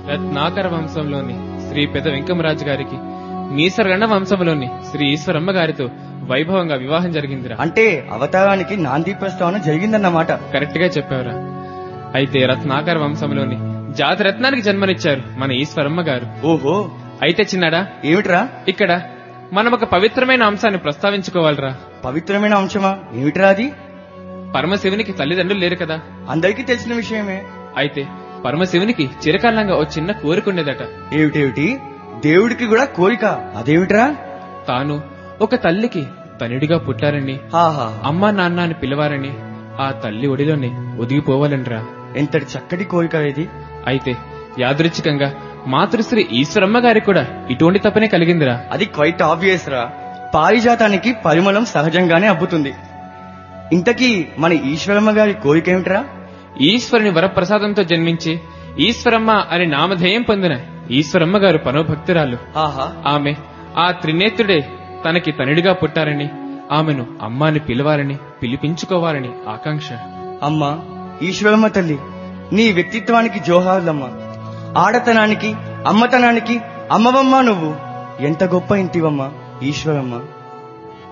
రత్నాకర వంశంలోని శ్రీ పెద వెంకమరాజు గారికి మీసరగండ వంశంలోని శ్రీ ఈశ్వరమ్మ గారితో వైభవంగా వివాహం జరిగిందిరా. అంటే అవతారానికి నాంది ప్రస్తావన జరిగిందన్నమాట. కరెక్ట్ గా చెప్పావురా. అయితే రత్నాకర వంశంలోని జాతిరత్నానికి జన్మనిచ్చారు మన ఈశ్వరమ్మ గారు. ఓహో, అయితే చిన్నాడా, ఏమిట్రా ఇక్కడ మనం ఒక పవిత్రమైన అంశాన్ని ప్రస్తావించుకోవాలిరా. పవిత్రమైన అంశమా? ఏమిట్రా అది? పరమశివునికి తల్లిదండ్రులు లేరు కదా, అందరికీ తెలిసిన విషయమే. అయితే పరమశివునికి చిరకాలంగా ఓ చిన్న కోరికుండేదట. ఏమిటేమిటి? దేవుడికి కూడా కోరిక? అదేమిట్రా? తాను ఒక తల్లికి తనుడిగా పుట్టారని, హాహా, అమ్మా నాన్న అని పిలవారని, ఆ తల్లి ఒడిలోనే ఒదిగిపోవాలనిరా. ఎంతటి చక్కటి కోరిక ఇది. అయితే యాదృచ్ఛికంగా మాతృశ్రీ ఈశ్వరమ్మ గారికి కూడా ఇటువంటి తపనే కలిగిందిరా. అది క్వైట్ ఆబ్వియస్ రా. పారిజాతానికి పరిమళం సహజంగానే అబ్బుతుంది. ఇంతకీ మన ఈశ్వరమ్మ గారి కోరిక ఏమిట్రా? ఈశ్వరుని వరప్రసాదంతో జన్మించి ఈశ్వరమ్మ అని నామధేయం పొందిన ఈశ్వరమ్మ గారు పరమభక్తురాలు. ఆహా, ఆమె ఆ త్రినేత్రుడే తనకి తనుడిగా పుట్టారని, ఆమెను అమ్మాని పిలవాలని, పిలిపించుకోవాలని ఆకాంక్ష. అమ్మా ఈశ్వరమ్మ తల్లి, నీ వ్యక్తిత్వానికి జోహార్లమ్మా. ఆడతనానికి, అమ్మతనానికి అమ్మవమ్మా నువ్వు. ఎంత గొప్ప ఇంటివమ్మా ఈశ్వరమ్మ.